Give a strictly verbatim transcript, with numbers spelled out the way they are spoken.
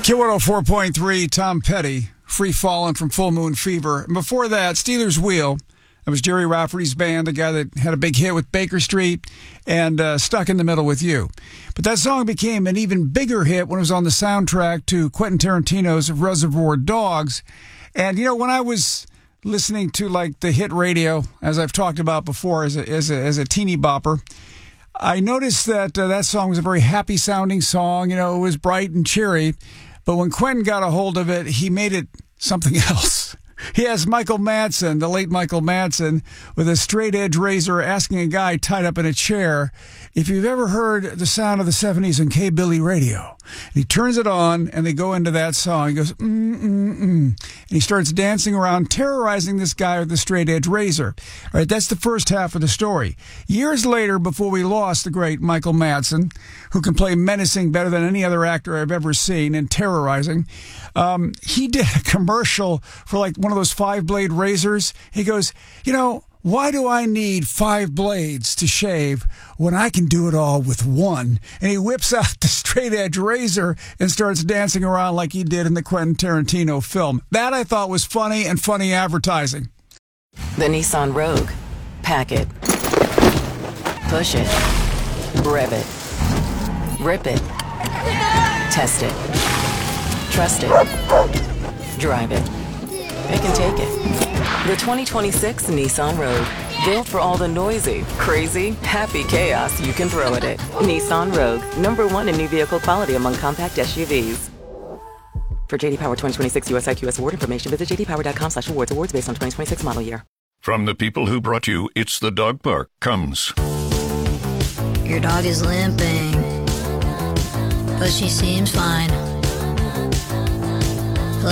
Q one oh four point three, Tom Petty, Free Fallin' from Full Moon Fever. And before that, Steelers Wheel. That was Jerry Rafferty's band, the guy that had a big hit with Baker Street and uh, Stuck in the Middle with You. But that song became an even bigger hit when it was on the soundtrack to Quentin Tarantino's Reservoir Dogs. And, you know, when I was listening to, like, the hit radio, as I've talked about before as a, as a, as a teeny bopper, I noticed that uh, that song was a very happy-sounding song. You know, it was bright and cheery. But when Quentin got a hold of it, he made it something else. He has Michael Madsen, the late Michael Madsen, with a straight-edge razor asking a guy tied up in a chair if you've ever heard the sound of the seventies on K-Billy radio. And he turns it on, and they go into that song. He goes, mm-mm-mm. And he starts dancing around, terrorizing this guy with the straight-edge razor. All right, that's the first half of the story. Years later, before we lost the great Michael Madsen, who can play menacing better than any other actor I've ever seen and terrorizing, um, he did a commercial for, like, one of those five-blade razors. He goes, you know, why do I need five blades to shave when I can do it all with one? And he whips out the straight-edge razor and starts dancing around like he did in the Quentin Tarantino film. That I thought was funny and funny advertising. The Nissan Rogue. Pack it. Push it. Rev it. Rip it. Test it. Trust it. Drive it. It can take it. The twenty twenty-six Nissan Rogue. Built for all the noisy, crazy, happy chaos you can throw at it. Nissan Rogue. Number one in new vehicle quality among compact S U Vs. For J D Power twenty twenty-six U S I Q S award information, visit j d power dot com slash awards. Awards based on twenty twenty-six model year. From the people who brought you It's the Dog Park comes... Your dog is limping, but she seems fine.